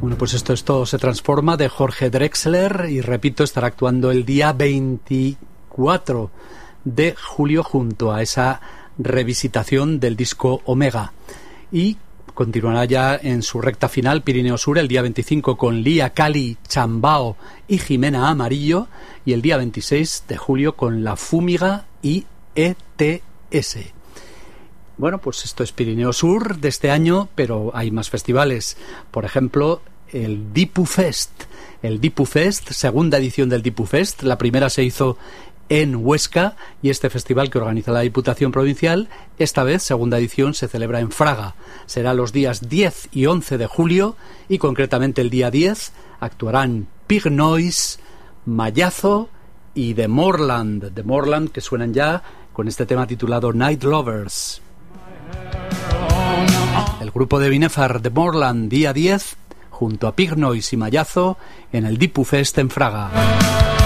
Bueno, pues esto se transforma de Jorge Drexler y, repito, estará actuando el día 24 de julio junto a esa revisitación del disco Omega. Y continuará ya en su recta final Pirineo Sur el día 25 con Lía Cali, Chambao y Jimena Amarillo, y el día 26 de julio con La Fúmiga y ETS. Bueno, pues esto es Pirineo Sur de este año, pero hay más festivales. Por ejemplo, el Dipu Fest. El Dipu Fest, segunda edición del Dipu Fest. La primera se hizo en Huesca, y este festival que organiza la Diputación Provincial, esta vez, segunda edición, se celebra en Fraga. Será los días 10 y 11 de julio, y concretamente el día 10 actuarán Pig Noise, Mayazo y The Moorland. The Moorland, que suenan ya con este tema titulado Night Lovers. El grupo de Binefar, The Moorland, día 10, junto a Pig Noise y Mayazo, en el Dipu Fest en Fraga.